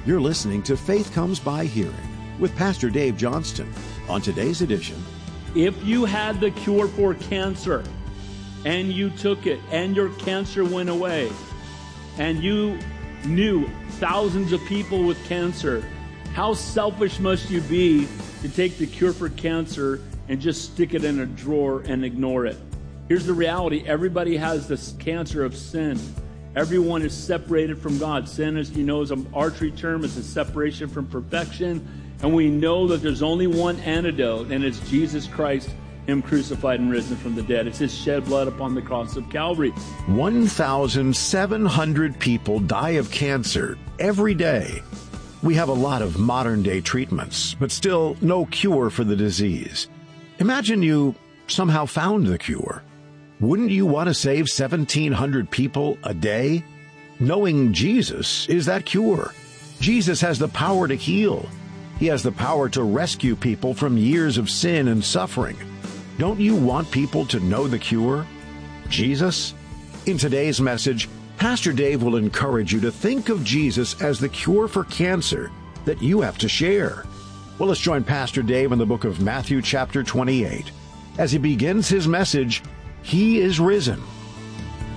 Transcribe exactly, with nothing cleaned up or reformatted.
You're listening to Faith Comes by Hearing with Pastor Dave Johnston. On today's edition, if you had the cure for cancer and you took it and your cancer went away and you knew thousands of people with cancer, how selfish must you be to take the cure for cancer and just stick it in a drawer and ignore it? Here's the reality. Everybody has this cancer of sin. Everyone is separated from God. Sin, as you know, is an archery term. It's a separation from perfection. And we know that there's only one antidote, and it's Jesus Christ, Him crucified and risen from the dead. It's His shed blood upon the cross of Calvary. one thousand seven hundred people die of cancer every day. We have a lot of modern-day treatments, but still no cure for the disease. Imagine you somehow found the cure. Wouldn't you want to save seventeen hundred people a day? Knowing Jesus is that cure. Jesus has the power to heal. He has the power to rescue people from years of sin and suffering. Don't you want people to know the cure? Jesus? In today's message, Pastor Dave will encourage you to think of Jesus as the cure for cancer that you have to share. Well, let's join Pastor Dave in the book of Matthew chapter twenty-eight as he begins his message, He is Risen.